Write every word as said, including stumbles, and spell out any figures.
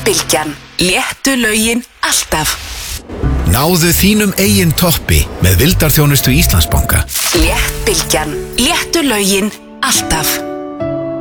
Bylgjan. Léttu lögin alltaf. Náðu þínum eigin toppi með vildarþjónustu Íslandsbanka. Létt Bylgjan. Léttu lögin alltaf.